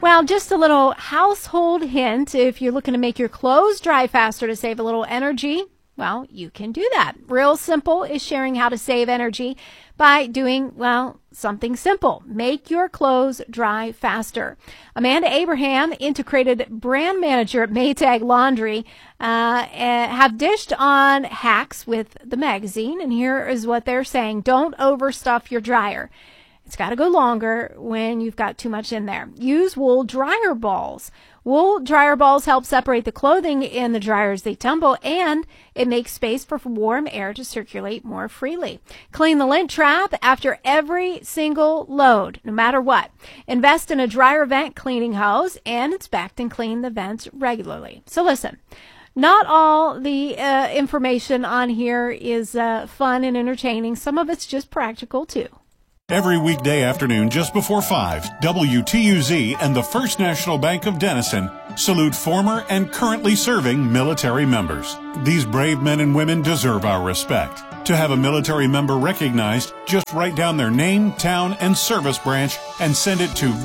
Well, just a little household hint. If you're looking to make your clothes dry faster to save a little energy, well, you can do that. Real Simple is sharing how to save energy by doing, well, something simple. Make your clothes dry faster. Amanda Abraham, integrated brand manager at Maytag Laundry, have dished on hacks with the magazine, and here is what they're saying. Don't overstuff your dryer. It's got to go longer when you've got too much in there. Use wool dryer balls. Wool dryer balls help separate the clothing in the dryer as they tumble, and it makes space for warm air to circulate more freely. Clean the lint trap after every single load, no matter what. Invest in a dryer vent cleaning hose and inspect and clean the vents regularly. So listen, not all the information on here is fun and entertaining. Some of it's just practical, too. Every weekday afternoon just before 5, WTUZ and the First National Bank of Denison salute former and currently serving military members. These brave men and women deserve our respect. To have a military member recognized, just write down their name, town, and service branch and send it to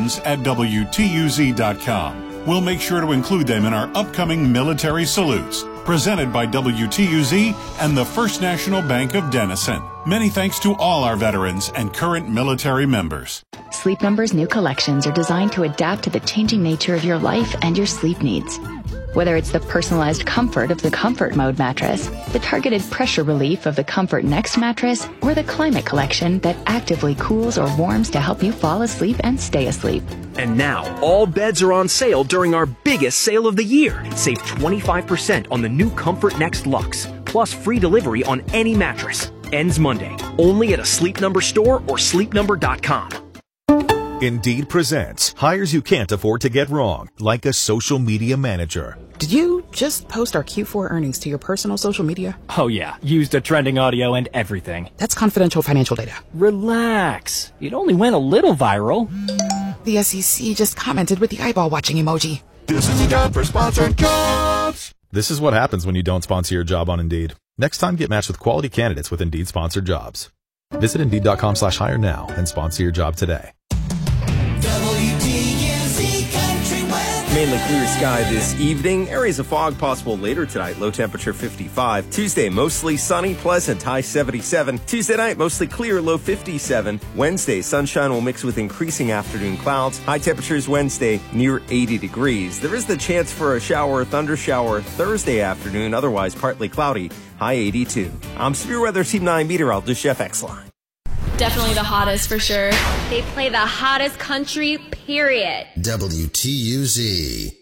veterans@WTUZ.com. We'll make sure to include them in our upcoming military salutes. Presented by WTUZ and the First National Bank of Denison. Many thanks to all our veterans and current military members. Sleep Number's new collections are designed to adapt to the changing nature of your life and your sleep needs. Whether it's the personalized comfort of the Comfort Mode mattress, the targeted pressure relief of the Comfort Next mattress, or the Climate Collection that actively cools or warms to help you fall asleep and stay asleep. And now, all beds are on sale during our biggest sale of the year. Save 25% on the new Comfort Next Luxe, plus free delivery on any mattress. Ends Monday, only at a Sleep Number store or sleepnumber.com. Indeed presents hires you can't afford to get wrong, like a social media manager. Did you just post our Q4 earnings to your personal social media? Oh yeah, used a trending audio and everything. That's confidential financial data. Relax. It only went a little viral. The SEC just commented with the eyeball watching emoji. This is a job for sponsored jobs. This is what happens when you don't sponsor your job on Indeed. Next time, get matched with quality candidates with Indeed sponsored jobs. Visit Indeed.com/hire now and sponsor your job today. Mainly clear sky this evening. Areas of fog possible later tonight. Low temperature 55. Tuesday, mostly sunny, pleasant, high 77. Tuesday night, mostly clear, low 57. Wednesday, sunshine will mix with increasing afternoon clouds. High temperatures Wednesday, near 80 degrees. There is the chance for a shower or thunder shower Thursday afternoon. Otherwise, partly cloudy, high 82. I'm Severe Weather Team 9 meteorologist Jeff Exline. Definitely the hottest for sure. They play the hottest country, period. WTUZ.